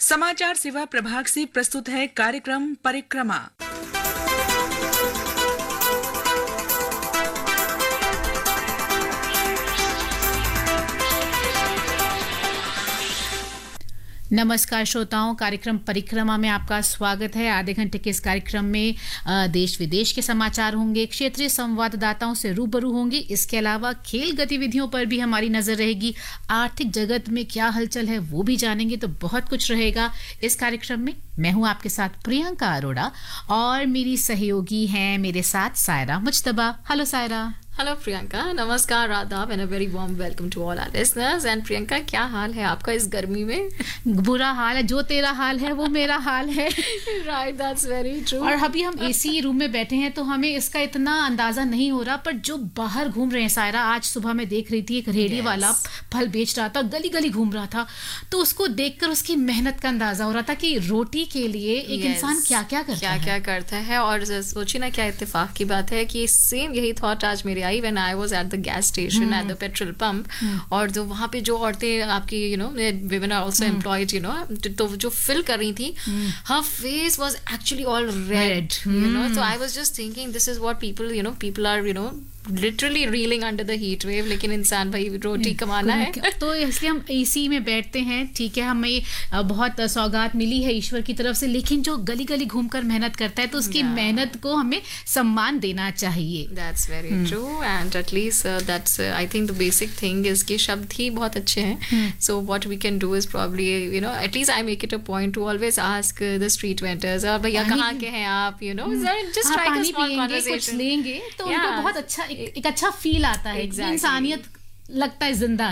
समाचार सेवा प्रभाग से प्रस्तुत है कार्यक्रम परिक्रमा। नमस्कार श्रोताओं, कार्यक्रम परिक्रमा में आपका स्वागत है। आधे घंटे के इस कार्यक्रम में देश विदेश के समाचार होंगे, क्षेत्रीय संवाददाताओं से रूबरू होंगे। इसके अलावा खेल गतिविधियों पर भी हमारी नजर रहेगी। आर्थिक जगत में क्या हलचल है वो भी जानेंगे। तो बहुत कुछ रहेगा इस कार्यक्रम में। मैं हूं आपके साथ प्रियंका अरोड़ा और मेरी सहयोगी हैं मेरे साथ सायरा मुज्तबा। हेलो सायरा। हेलो प्रियंका, नमस्कार, आदाब and a very warm welcome to all our listeners. And Priyanka, क्या हाल है आपका इस गर्मी में? बुरा हाल है। जो तेरा हाल है वो मेरा हाल है। Right, that's very true. और अभी हम एसी रूम में बैठे हैं तो हमें इसका इतना अंदाजा नहीं हो रहा, पर जो बाहर घूम रहे हैं सायरा, आज सुबह मैं देख रही थी एक रेहड़ी वाला फल बेच रहा था, गली गली घूम रहा था, तो उसको देखकर उसकी मेहनत का अंदाजा हो रहा था कि रोटी के लिए एक इंसान क्या क्या करता है। और सोचिए ना, क्या इत्तेफाक की बात है कि सेम यही थॉट आज मेरे I when I was at the gas station at the petrol pump. और जो वहां पे जो औरतें आपकी women are also employed, तो जो फिल कर रही थी, her face was actually all red. So I was just thinking, this is what people are literally railing under the heat wave, लेकिन इंसान भाई रोटी कमाना है तो इसलिए हम एसी में बैठते हैं। ठीक है, हमें बहुत सौगात मिली है ईश्वर की तरफ से, लेकिन जो गली गली घूमकर मेहनत करता है तो उसकी मेहनत को हमें सम्मान देना चाहिए। That's very true. And at least that's I think the basic thing is कि शब्द ही बहुत अच्छे हैं। So what we can do is probably at least I make it a point two always ask the street vendors, और भैया कहाँ के हैं आप, just try a small conversation, लेंगे तो उनको बहुत अच्छा एक अच्छा फील आता है। इंसानियत लगता है जिंदा